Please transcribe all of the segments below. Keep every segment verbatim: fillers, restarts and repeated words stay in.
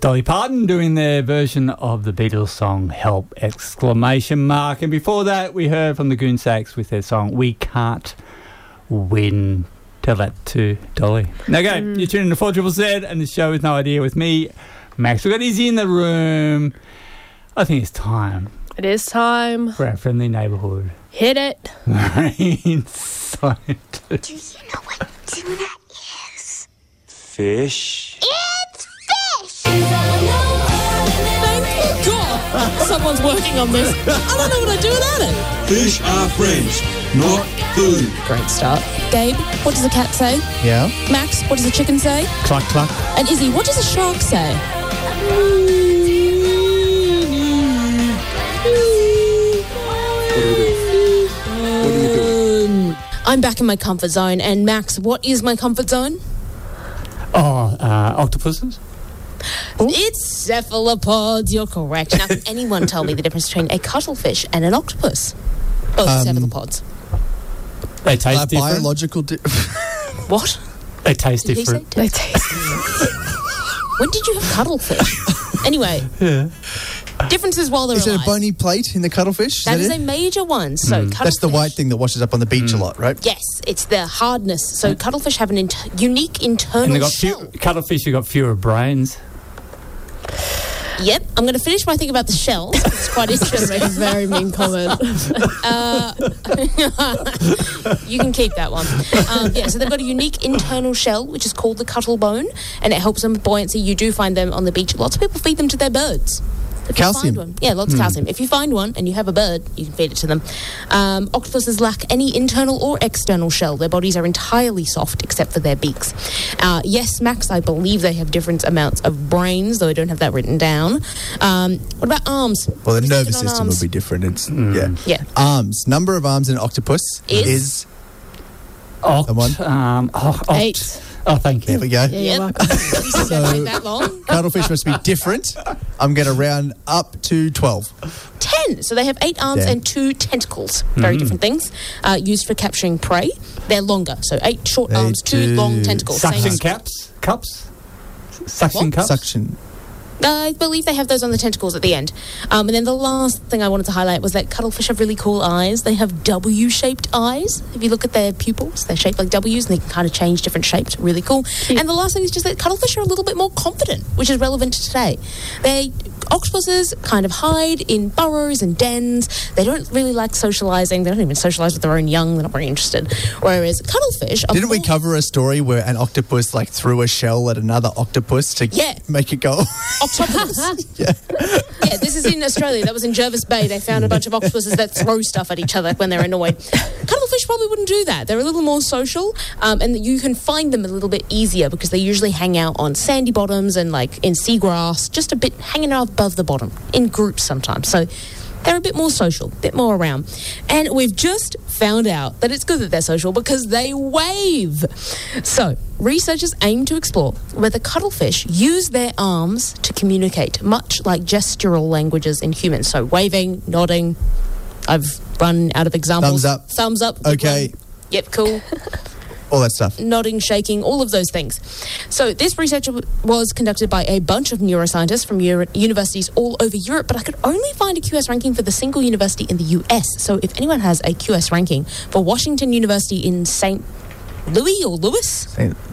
Dolly Parton doing their version of the Beatles song Help! Exclamation mark. And before that, we heard from the Goonsacks with their song We Can't Win. Tell that to Dolly. Okay, mm. you're tuning to four Z Z and the show is No Idea with me, Max. We've got Izzy in the room. I think it's time. It is time. For our friendly neighbourhood. Hit it. Marine scientist. Do you know what tuna is? Fish. It's fish! Thank God someone's working on this. I don't know what I'd do without it. Fish are friends, not food. Great start. Gabe, what does a cat say? Yeah. Max, what does a chicken say? Cluck, cluck. And Izzy, what does a shark say? What are we doing? I'm back in my comfort zone. And Max, what is my comfort zone? Oh, uh, octopuses? It's cephalopods. You're correct. Now, can anyone tell me the difference between a cuttlefish and an octopus? Both Um, cephalopods. They taste Uh, different. biological. Di- What? They taste Did he say different. They taste When did you have cuttlefish? Anyway. Yeah. Differences while they're Is it alive. a bony plate in the cuttlefish? Is That that is it? a major one. So cuttlefish. That's the white thing that washes up on the beach a lot, right? Yes, it's the hardness. So cuttlefish have an inter- unique internal And they got shell. few, cuttlefish, you got fewer brains. Yep, I'm going to finish my thing about the shell. It's quite interesting. Make a very mean comment. Uh, you can keep that one. Um, yeah, so they've got a unique internal shell, which is called the cuttle bone, and it helps them with buoyancy. You do find them on the beach. Lots of people feed them to their birds. If you Calcium. find one. Yeah, lots of calcium. If you find one and you have a bird, you can feed it to them. Um, octopuses lack any internal or external shell. Their bodies are entirely soft except for their beaks. Uh, yes, Max, I believe they have different amounts of brains, though I don't have that written down. Um, what about arms? Well, the What nervous is it on system arms? will be different. It's yeah. Yeah. Arms. Number of arms in an octopus Is? is Oct, Come on. Um, oh, oct. Eight. Oh, thank you. there we go. Yeah, you're welcome. This is going to take that long. Cuttlefish must be different. I'm going to round up to twelve. Ten. So they have eight arms Yeah. and two tentacles. Very different things. Uh, used for capturing prey. They're longer. So eight short They arms, two do long tentacles. Suction Same- caps? Cups? Suction What? cups? Suction. I believe they have those on the tentacles at the end. Um, and then the last thing I wanted to highlight was that cuttlefish have really cool eyes. They have W-shaped eyes. If you look at their pupils, they're shaped like W's and they can kind of change different shapes. Really cool. And the last thing is just that cuttlefish are a little bit more confident, which is relevant to today. They octopuses kind of hide in burrows and dens. They don't really like socializing. They don't even socialize with their own young. They're not very interested. Whereas cuttlefish are Didn't we more- cover a story where an octopus like threw a shell at another octopus to Yeah. make it go? Octopus. Yeah. Yeah, this is in Australia. That was in Jervis Bay. They found a bunch of octopuses that throw stuff at each other when they're annoyed. Cuttlefish probably wouldn't do that. They're a little more social, um, and you can find them a little bit easier because they usually hang out on sandy bottoms and like in seagrass, just a bit hanging out above the bottom in groups sometimes. So they're a bit more social, a bit more around. And we've just found out that it's good that they're social because they wave. So, researchers aim to explore whether cuttlefish use their arms to communicate, much like gestural languages in humans. So, waving, nodding. I've run out of examples. Thumbs up. Thumbs up. Okay. Run. Yep, cool. All that stuff. Nodding, shaking, all of those things. So this research w- was conducted by a bunch of neuroscientists from Euro- universities all over Europe, but I could only find a Q S ranking for the single university in the U S. So if anyone has a Q S ranking for Washington University in Saint Louis or Louis,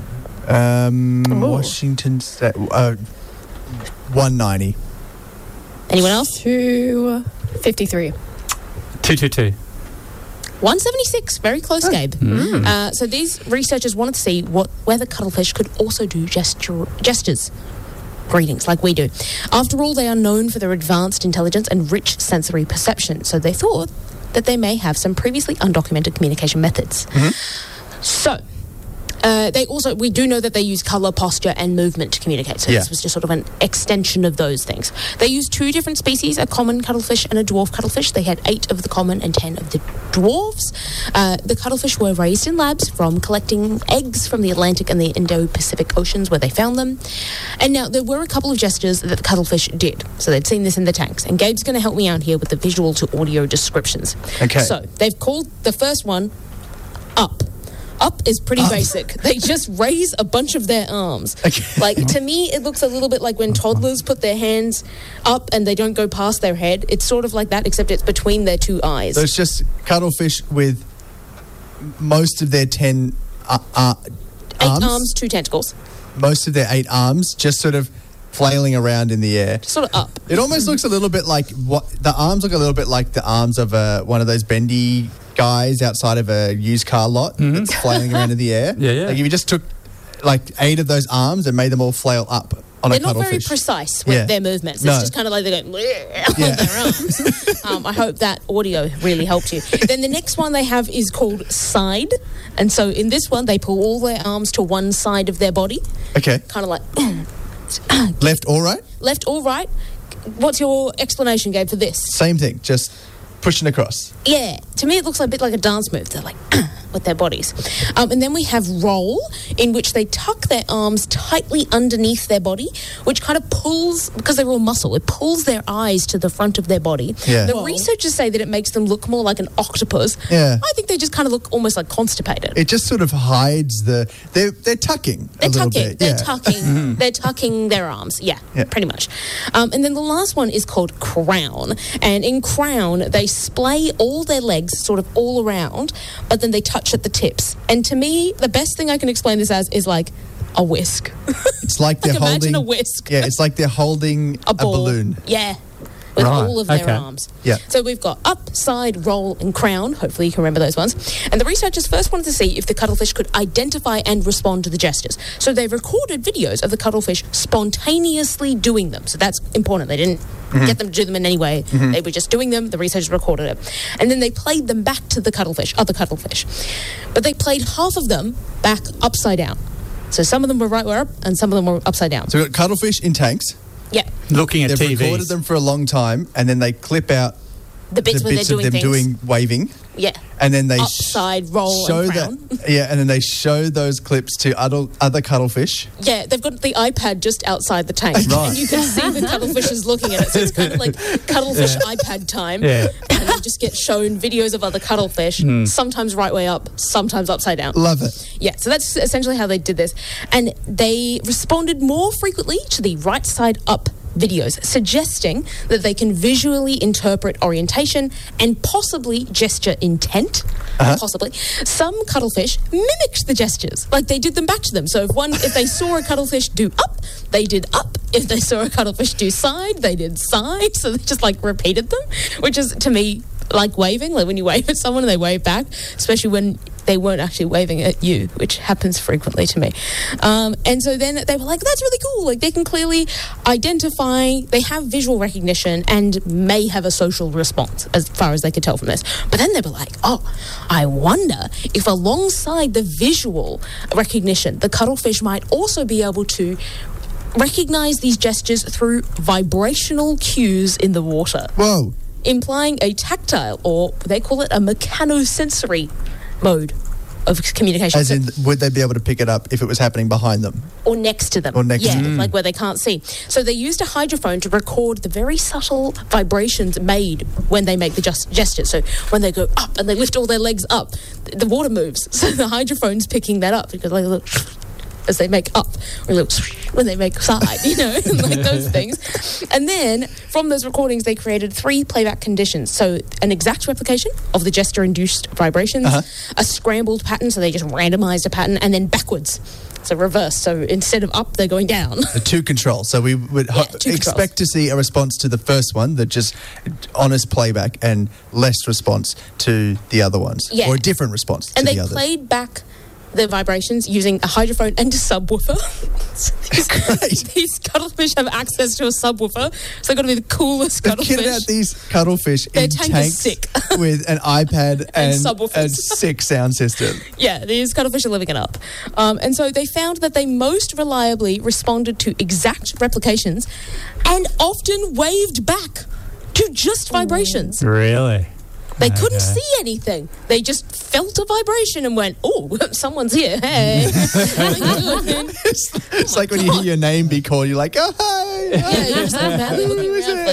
Um, Washington State. Uh, one ninety. anyone else? Two fifty-three. two two two. one seventy-six, very close, Gabe. Uh, so these researchers wanted to see what whether cuttlefish could also do gesture, gestures, greetings, like we do. After all, they are known for their advanced intelligence and rich sensory perception, so they thought that they may have some previously undocumented communication methods. So... Uh, they also, we do know that they use colour, posture and movement to communicate. So Yeah. this was just sort of an extension of those things. They used two different species, a common cuttlefish and a dwarf cuttlefish. They had eight of the common and ten of the dwarves. Uh, the cuttlefish were raised in labs from collecting eggs from the Atlantic and the Indo-Pacific Oceans where they found them. And now there were a couple of gestures that the cuttlefish did. So they'd seen this in the tanks. And Gabe's going to help me out here with the visual to audio descriptions. Okay. So they've called the first one up. Up is pretty basic. They just raise a bunch of their arms. Okay. Like, to me, it looks a little bit like when toddlers put their hands up and they don't go past their head. It's sort of like that, except it's between their two eyes. So it's just cuttlefish with most of their ten uh, uh, Eight arms, arms, two tentacles. most of their eight arms, just sort of flailing around in the air. Sort of up. It almost looks a little bit like what the arms look a little bit like the arms of a, one of those bendy guys outside of a used car lot that's flailing around in the air. Yeah, yeah. Like if you just took like eight of those arms and made them all flail up on They're a not very cuttlefish. precise with Yeah. their movements. It's No. just kind of like they're going Yeah. on their arms. Um, I hope that audio really helped you. Then the next one they have is called side. And so in this one, they pull all their arms to one side of their body, Okay, kind of like left or right, left or right. What's your explanation, Gabe, for this? same thing, just pushing across. Yeah, to me it looks like a bit like a dance move. They're like with their bodies. Um, and then we have roll, in which they tuck their arms tightly underneath their body, which kind of pulls, because they're all muscle, it pulls their eyes to the front of their body. Yeah. The Whoa. researchers say that it makes them look more like an octopus. Yeah. I think they just kind of look almost like constipated. It just sort of hides the. They're they're tucking They're a little tucking. bit. They're yeah. tucking. They're tucking their arms. Yeah, Yeah. pretty much. Um, and then the last one is called crown. And in crown, they splay all their legs sort of all around, but then they touch at the tips. And to me, the best thing I can explain this as is like a whisk. It's like they're Like, holding imagine a whisk. Yeah, it's like they're holding A ball. balloon. Yeah. With Right, all of their okay. arms. Yeah. So we've got up, side, roll, and crown. Hopefully you can remember those ones. And the researchers first wanted to see if the cuttlefish could identify and respond to the gestures. So they recorded videos of the cuttlefish spontaneously doing them. So that's important. They didn't get them to do them in any way. They were just doing them. The researchers recorded it. And then they played them back to the cuttlefish, other cuttlefish. But they played half of them back upside down. So some of them were right where up and some of them were upside down. So we've got cuttlefish in tanks. Yeah. Looking at They've T Vs. recorded them for a long time, and then they clip out The bits the where bits they're of doing them things. doing waving, yeah. and then they sh- Upside, roll, show and crown. that. Yeah, and then they show those clips to other other cuttlefish. Yeah, they've got the iPad just outside the tank. Right. And you can see the cuttlefishes looking at it. So it's kind of like cuttlefish iPad time. Yeah. And they just get shown videos of other cuttlefish, sometimes right way up, sometimes upside down. Love it. Yeah, so that's essentially how they did this. And they responded more frequently to the right side up videos, suggesting that they can visually interpret orientation and possibly gesture intent. Possibly. Some cuttlefish mimicked the gestures, like they did them back to them. So if one, if they saw a cuttlefish do up, they did up. If they saw a cuttlefish do side, they did side. So they just like repeated them, which is to me like waving. Like when you wave at someone and they wave back, especially when they weren't actually waving at you, which happens frequently to me. Um, and so then they were like, that's really cool. Like they can clearly identify, they have visual recognition and may have a social response as far as they could tell from this. But then they were like, oh, I wonder if alongside the visual recognition, the cuttlefish might also be able to recognize these gestures through vibrational cues in the water, Whoa. implying a tactile, or they call it a mechanosensory mode of communication. As So- in, would they be able to pick it up if it was happening behind them? or next to them. Or next yeah, to them. like where they can't see. So they used a hydrophone to record the very subtle vibrations made when they make the just gesture. So when they go up and they lift all their legs up, th- the water moves. So the hydrophone's picking that up because like a little as they make up, or a little when they make side, you know, like those things. And then from those recordings, they created three playback conditions. So an exact replication of the gesture-induced vibrations, Uh-huh. a scrambled pattern, so they just randomized a pattern, and then backwards. So reverse. So instead of up, they're going down. The two control. So we would ho- two expect to see a response to the first one, that just honest playback, and less response to the other ones, Yeah. or a different response And to they the others. played back the vibrations using a hydrophone and a subwoofer. So these, Great. these cuttlefish have access to a subwoofer, so they've got to be the coolest They've cuttlefish. kitted out these cuttlefish Their in tank is tanks sick. with an iPad and, subwoofers. a sick sound system. Yeah, these cuttlefish are living it up. Um, and so they found that they most reliably responded to exact replications and often waved back to just vibrations. Really? They couldn't Okay. see anything. They just felt a vibration and went, oh, someone's here. Hey. How you doing? It's like when you hear your name be called, you're like, oh, hi. Yeah, you're just like, "Madly looking Who is around, like, it?" what the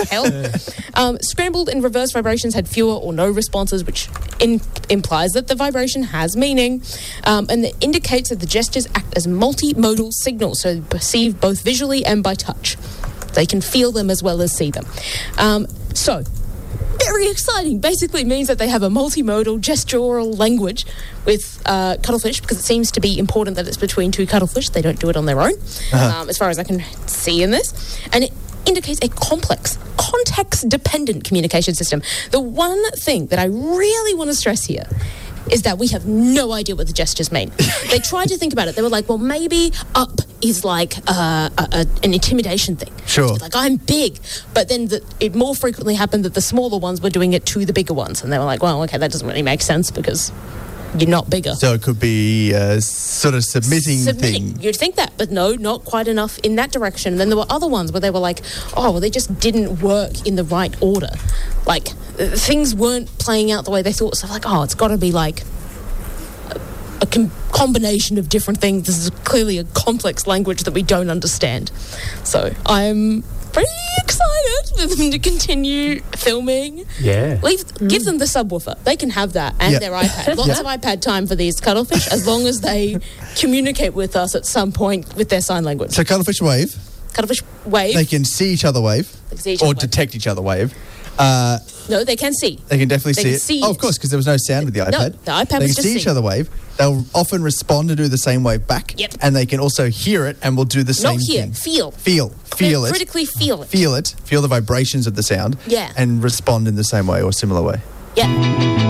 hell? Um, scrambled and reverse vibrations had fewer or no responses, which in, implies that the vibration has meaning, um, and it indicates that the gestures act as multimodal signals, so perceived both visually and by touch. They can feel them as well as see them. Um, so, very exciting. Basically means that they have a multimodal gestural language with uh, cuttlefish, because it seems to be important that it's between two cuttlefish. They don't do it on their own, uh-huh. um, as far as I can see in this. And it indicates a complex, context-dependent communication system. The one thing that I really want to stress here is that we have no idea what the gestures mean. They tried to think about it. They were like, well, maybe up is like uh, a, a, an intimidation thing. Sure. Like, I'm big. But then the, it more frequently happened that the smaller ones were doing it to the bigger ones. And they were like, well, okay, that doesn't really make sense because you're not bigger. So it could be a sort of submitting, submitting. thing. You'd think that, but no, not quite enough in that direction. And then there were other ones where they were like, oh, well, they just didn't work in the right order. Like, uh, things weren't playing out the way they thought. So like, oh, it's got to be like a, a com- combination of different things. This is clearly a complex language that we don't understand. So I'm pretty excited for them to continue filming. Yeah. Leave, give them the subwoofer. They can have that and Yep. their iPad. Lots Yep. of iPad time for these cuttlefish, as long as they communicate with us at some point with their sign language. So cuttlefish wave. Cuttlefish wave. They can see each other wave. They can see each or other wave. detect each other wave. Uh, No, they can see. they can definitely They see can it. see oh, it. of course, because there was no sound with the No, iPad. the iPad they was can just see each sing. other wave. They'll often respond and do the same wave back. Yep. And they can also hear it and will do the same Not here. thing. Feel. Feel. Feel Crit- it. Critically feel it. Feel it. Feel the vibrations of the sound. Yeah. And respond in the same way or similar way. Yeah.